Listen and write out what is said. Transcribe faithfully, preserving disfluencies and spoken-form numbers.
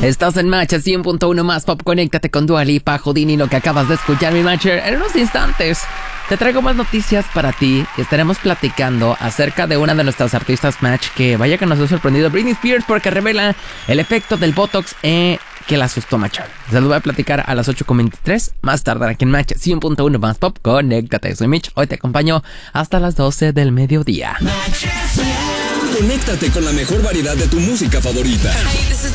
Estás en Match cien punto uno más Pop. Conéctate con Dua Lipa, Houdini, lo que acabas de escuchar, mi Matcher. En unos instantes te traigo más noticias para ti y estaremos platicando acerca de una de nuestras artistas Match que vaya que nos ha sorprendido, Britney Spears, porque revela el efecto del Botox eh, que la asustó, Matcher. Se los voy a platicar a las ocho con veintitrés, más tarde aquí en Match cien punto uno más Pop. Conéctate, soy Mitch, hoy te acompaño hasta las doce del mediodía. Conéctate con la mejor variedad de tu música favorita.